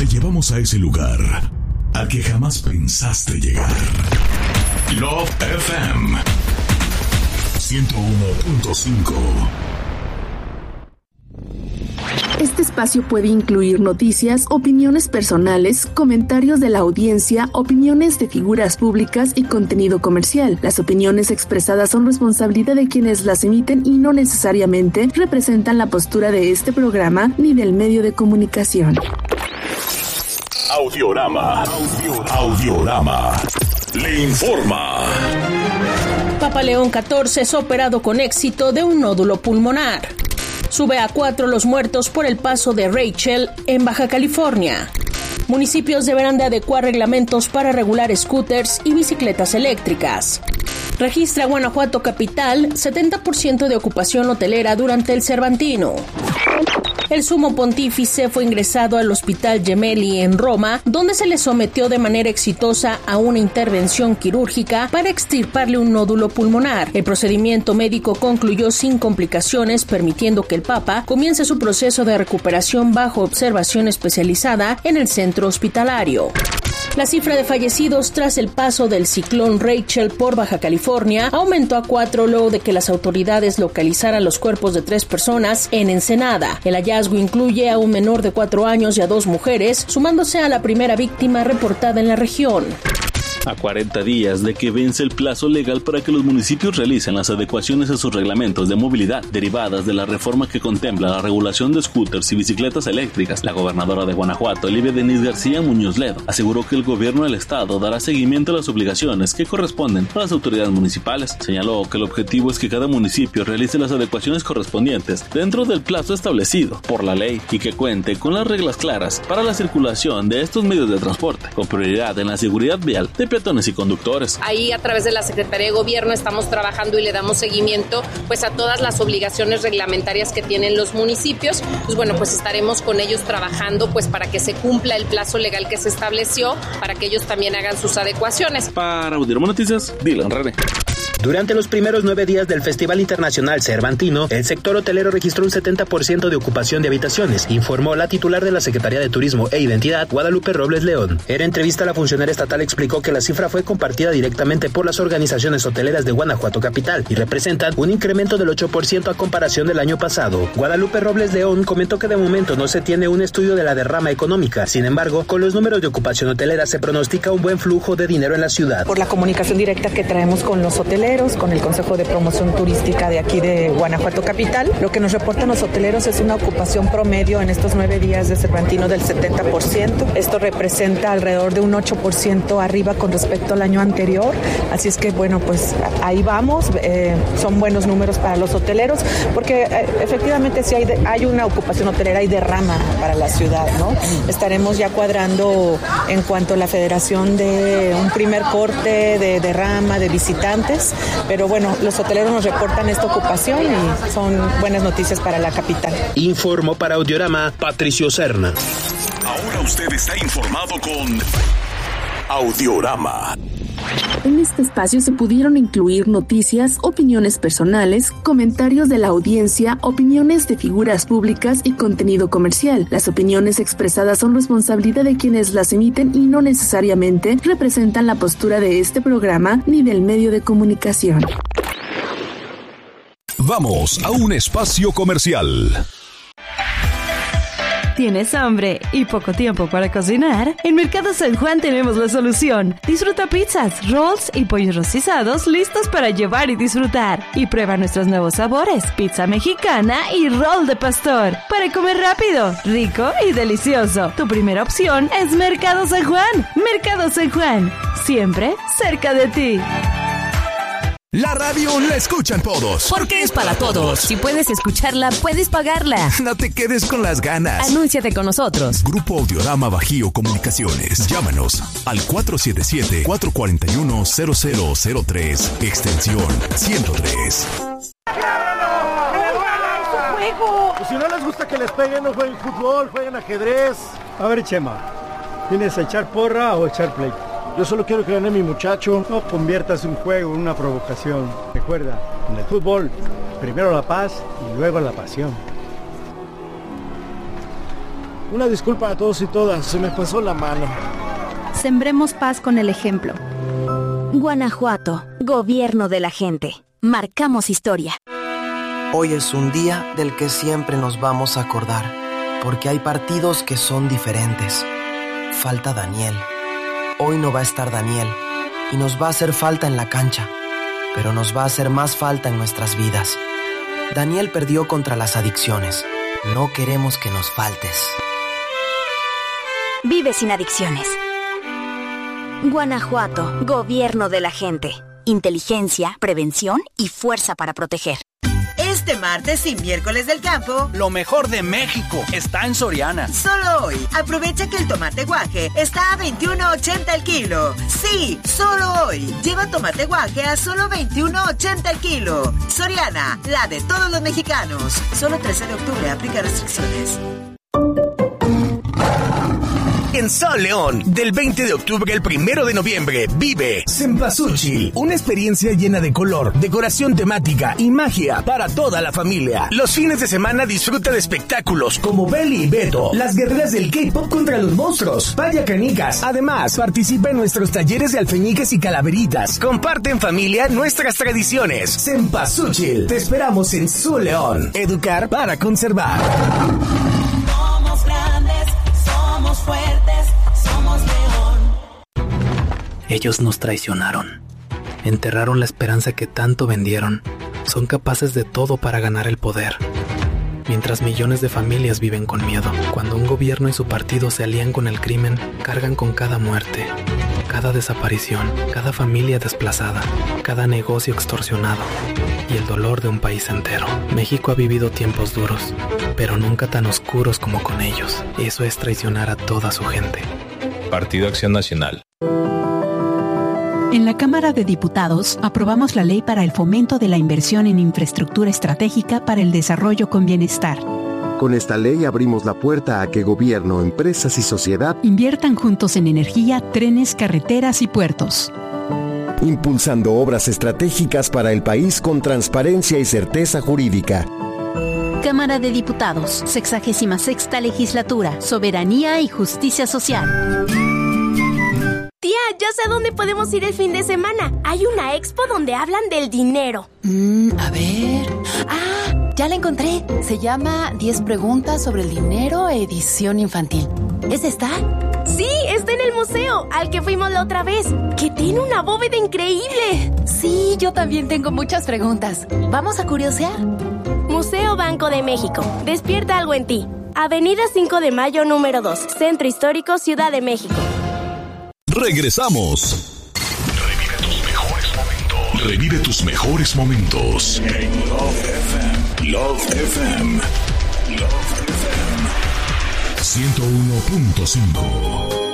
Te llevamos a ese lugar al que jamás pensaste llegar. Love FM 101.5. Este espacio puede incluir noticias, opiniones personales, comentarios de la audiencia, opiniones de figuras públicas y contenido comercial. Las opiniones expresadas son responsabilidad de quienes las emiten y no necesariamente representan la postura de este programa ni del medio de comunicación. Audiorama. Le informa. Papa León XIV es operado con éxito de un nódulo pulmonar. Sube a 4 los muertos por el paso de Rachel en Baja California. Municipios deberán de adecuar reglamentos para regular scooters y bicicletas eléctricas. Registra Guanajuato capital 70% de ocupación hotelera durante el Cervantino. El sumo pontífice fue ingresado al Hospital Gemelli en Roma, donde se le sometió de manera exitosa a una intervención quirúrgica para extirparle un nódulo pulmonar. El procedimiento médico concluyó sin complicaciones, permitiendo que el Papa comience su proceso de recuperación bajo observación especializada en el centro hospitalario. La cifra de fallecidos tras el paso del ciclón Rachel por Baja California aumentó a 4 luego de que las autoridades localizaran los cuerpos de 3 personas en Ensenada. El hallazgo incluye a un menor de 4 años y a 2 mujeres, sumándose a la primera víctima reportada en la región. A 40 días de que vence el plazo legal para que los municipios realicen las adecuaciones a sus reglamentos de movilidad derivadas de la reforma que contempla la regulación de scooters y bicicletas eléctricas, la gobernadora de Guanajuato, Olivia Denise García Muñoz Ledo, aseguró que el gobierno del estado dará seguimiento a las obligaciones que corresponden a las autoridades municipales. Señaló que el objetivo es que cada municipio realice las adecuaciones correspondientes dentro del plazo establecido por la ley y que cuente con las reglas claras para la circulación de estos medios de transporte, con prioridad en la seguridad vial de peatones y conductores. Ahí a través de la Secretaría de Gobierno estamos trabajando y le damos seguimiento pues a todas las obligaciones reglamentarias que tienen los municipios. Pues bueno, pues estaremos con ellos trabajando pues para que se cumpla el plazo legal que se estableció, para que ellos también hagan sus adecuaciones. Para Audiorama Noticias, Dylan René. Durante los primeros 9 días del Festival Internacional Cervantino, el sector hotelero registró un 70% de ocupación de habitaciones, informó la titular de la Secretaría de Turismo e Identidad, Guadalupe Robles León. En entrevista, la funcionaria estatal explicó que la cifra fue compartida directamente por las organizaciones hoteleras de Guanajuato capital y representan un incremento del 8% a comparación del año pasado. Guadalupe Robles León comentó que de momento no se tiene un estudio de la derrama económica. Sin embargo, con los números de ocupación hotelera se pronostica un buen flujo de dinero en la ciudad. Por la comunicación directa que traemos con los hoteleros, con el Consejo de Promoción Turística de aquí de Guanajuato capital, lo que nos reportan los hoteleros es una ocupación promedio en estos 9 días de Cervantino del 70%. Esto representa alrededor de un 8% arriba con respecto al año anterior. Así es que bueno, pues ahí vamos. Son buenos números para los hoteleros porque efectivamente si hay una ocupación hotelera y derrama para la ciudad, ¿no? Estaremos ya cuadrando en cuanto a la federación de un primer corte de derrama de visitantes, pero bueno, los hoteleros nos reportan esta ocupación y son buenas noticias para la capital. Informó para Audiorama Patricio Serna. Ahora usted está informado con Audiorama. En este espacio se pudieron incluir noticias, opiniones personales, comentarios de la audiencia, opiniones de figuras públicas y contenido comercial. Las opiniones expresadas son responsabilidad de quienes las emiten y no necesariamente representan la postura de este programa ni del medio de comunicación. Vamos a un espacio comercial. ¿Tienes hambre y poco tiempo para cocinar? En Mercado San Juan tenemos la solución. Disfruta pizzas, rolls y pollos rostizados listos para llevar y disfrutar. Y prueba nuestros nuevos sabores, pizza mexicana y roll de pastor. Para comer rápido, rico y delicioso. Tu primera opción es Mercado San Juan. Mercado San Juan, siempre cerca de ti. La radio la escuchan todos. Porque es para todos. Si puedes escucharla, puedes pagarla. No te quedes con las ganas. Anúnciate con nosotros. Grupo Audiorama Bajío Comunicaciones. Llámanos al 477-441-0003, extensión 103. Pues si no les gusta que les peguen, no jueguen fútbol, jueguen ajedrez. A ver, Chema, ¿vienes a echar porra o echar play? Yo solo quiero que gane mi muchacho. No conviertas un juego en una provocación. Recuerda, en el fútbol, primero la paz y luego la pasión. Una disculpa a todos y todas, se me pasó la mano. Sembremos paz con el ejemplo. Guanajuato, gobierno de la gente. Marcamos historia. Hoy es un día del que siempre nos vamos a acordar, porque hay partidos que son diferentes. Falta Daniel. Hoy no va a estar Daniel, y nos va a hacer falta en la cancha, pero nos va a hacer más falta en nuestras vidas. Daniel perdió contra las adicciones. No queremos que nos faltes. Vive sin adicciones. Guanajuato, gobierno de la gente. Inteligencia, prevención y fuerza para proteger. Este martes y miércoles del campo, lo mejor de México está en Soriana. Solo hoy, aprovecha que el tomate guaje está a $21.80 el kilo. Sí, solo hoy. Lleva tomate guaje a solo $21.80 el kilo. Soriana, la de todos los mexicanos. Solo 13 de octubre, aplica restricciones. En Sol León, del 20 de octubre al 1 de noviembre, vive Cempasúchil, una experiencia llena de color, decoración temática y magia para toda la familia. Los fines de semana disfruta de espectáculos como Belly y Beto, las guerreras del K-pop contra los monstruos, Paya Canicas. Además, participa en nuestros talleres de alfeñiques y calaveritas. Comparte en familia nuestras tradiciones. Cempasúchil, te esperamos en Sol León. Educar para conservar. Somos grandes, somos fuertes, somos León. Ellos nos traicionaron. Enterraron la esperanza que tanto vendieron. Son capaces de todo para ganar el poder. Mientras millones de familias viven con miedo. Cuando un gobierno y su partido se alían con el crimen, cargan con cada muerte, cada desaparición, cada familia desplazada, cada negocio extorsionado y el dolor de un país entero. México ha vivido tiempos duros, pero nunca tan oscuros como con ellos. Eso es traicionar a toda su gente. Partido Acción Nacional. En la Cámara de Diputados aprobamos la Ley para el Fomento de la Inversión en Infraestructura Estratégica para el Desarrollo con Bienestar. Con esta ley abrimos la puerta a que gobierno, empresas y sociedad inviertan juntos en energía, trenes, carreteras y puertos. Impulsando obras estratégicas para el país con transparencia y certeza jurídica. Cámara de Diputados, 66ª Legislatura, Soberanía y Justicia Social. Tía, ya sé a dónde podemos ir el fin de semana. Hay una expo donde hablan del dinero. A ver... ¡Ah! Ya la encontré. Se llama 10 preguntas sobre el dinero, edición infantil. ¿Es esta? Sí, está en el museo, al que fuimos la otra vez, que tiene una bóveda increíble. Sí, yo también tengo muchas preguntas. ¿Vamos a curiosear? Museo Banco de México. Despierta algo en ti. Avenida 5 de Mayo, número 2. Centro Histórico, Ciudad de México. Regresamos. Revive tus mejores momentos. Revive tus mejores momentos. En Love FM. Love FM. Love FM. 101.5.